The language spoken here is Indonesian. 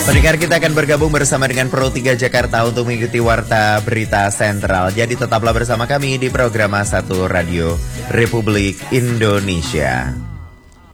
Pendengar, kita akan bergabung bersama dengan Pro 3 Jakarta untuk mengikuti Warta Berita Sentral. Jadi tetaplah bersama kami di program 1 Radio Republik Indonesia.